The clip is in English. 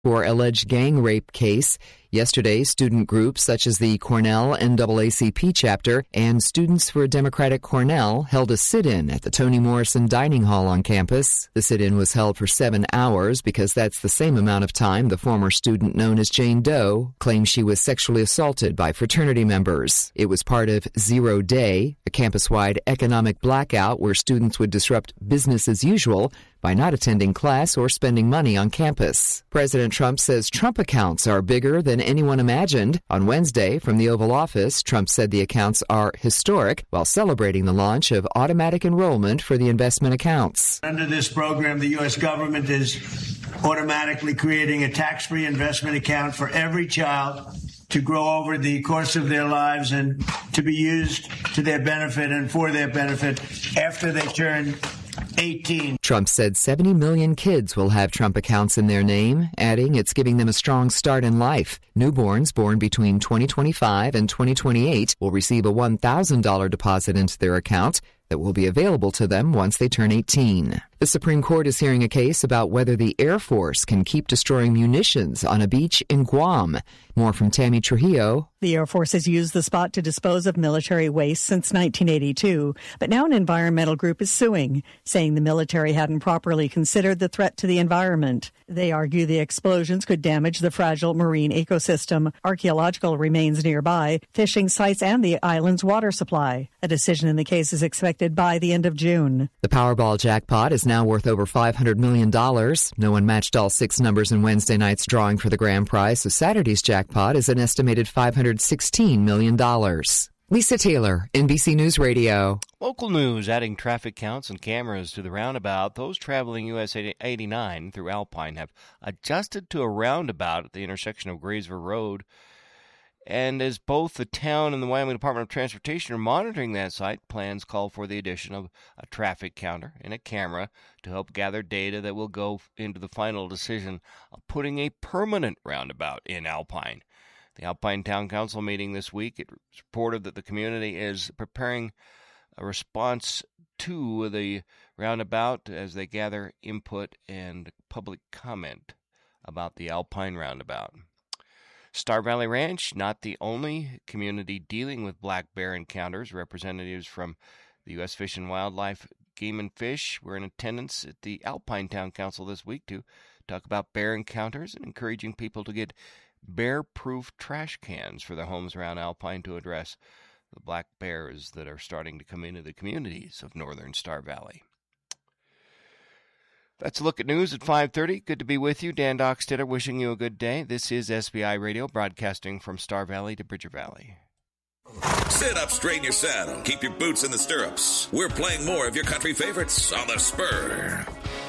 for alleged gang rape case. Yesterday, student groups such as the Cornell NAACP chapter and Students for a Democratic Cornell held a sit-in at the Toni Morrison Dining Hall on campus. The sit-in was held for 7 hours because that's the same amount of time the former student known as Jane Doe claimed she was sexually assaulted by fraternity members. It was part of Zero Day, a campus-wide economic blackout where students would disrupt business as usual by not attending class or spending money on campus. President Trump says Trump accounts are bigger than anyone imagined. On Wednesday, from the Oval Office, Trump said the accounts are historic while celebrating the launch of automatic enrollment for the investment accounts. Under this program, the U.S. government is automatically creating a tax-free investment account for every child to grow over the course of their lives and to be used to their benefit and for their benefit after they turn 18. Trump said 70 million kids will have Trump accounts in their name, adding it's giving them a strong start in life. Newborns born between 2025 and 2028 will receive a $1,000 deposit into their account that will be available to them once they turn 18. The Supreme Court is hearing a case about whether the Air Force can keep destroying munitions on a beach in Guam. More from Tammy Trujillo. The Air Force has used the spot to dispose of military waste since 1982, but now an environmental group is suing, saying the military hadn't properly considered the threat to the environment. They argue the explosions could damage the fragile marine ecosystem, archaeological remains nearby, fishing sites, and the island's water supply. A decision in the case is expected by the end of June. The Powerball jackpot is now worth over $500 million. No one matched all 6 numbers in Wednesday night's drawing for the grand prize, so Saturday's jackpot is an estimated $516 million. Lisa Taylor, NBC News Radio. Local news, adding traffic counts and cameras to the roundabout. Those traveling US 89 through Alpine have adjusted to a roundabout at the intersection of Graysville Road. And as both the town and the Wyoming Department of Transportation are monitoring that site, plans call for the addition of a traffic counter and a camera to help gather data that will go into the final decision of putting a permanent roundabout in Alpine. The Alpine Town Council meeting this week, it reported that the community is preparing a response to the roundabout as they gather input and public comment about the Alpine roundabout. Star Valley Ranch, not the only community dealing with black bear encounters. Representatives from the U.S. Fish and Wildlife, Game and Fish were in attendance at the Alpine Town Council this week to talk about bear encounters and encouraging people to get bear-proof trash cans for their homes around Alpine to address the black bears that are starting to come into the communities of northern Star Valley. That's a look at news at 5:30. Good to be with you. Dan Dockstetter wishing you a good day. This is SBI Radio, broadcasting from Star Valley to Bridger Valley. Sit up straight in your saddle. Keep your boots in the stirrups. We're playing more of your country favorites on The Spur.